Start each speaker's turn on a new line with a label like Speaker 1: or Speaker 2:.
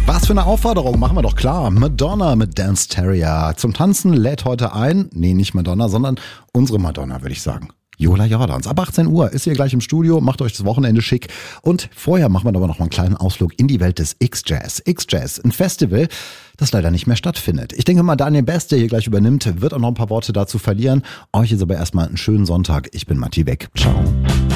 Speaker 1: Was für eine Aufforderung, machen wir doch klar. Madonna mit Dance Terrier. Zum Tanzen lädt heute ein, nee, nicht Madonna, sondern unsere Madonna, würde ich sagen. Jola Jordans. Ab 18 Uhr ist ihr gleich im Studio, macht euch das Wochenende schick. Und vorher machen wir aber noch mal einen kleinen Ausflug in die Welt des X-Jazz. X-Jazz, ein Festival, das leider nicht mehr stattfindet. Ich denke mal, Daniel Best, der hier gleich übernimmt, wird auch noch ein paar Worte dazu verlieren. Euch ist aber erstmal einen schönen Sonntag. Ich bin Matti Weg. Ciao.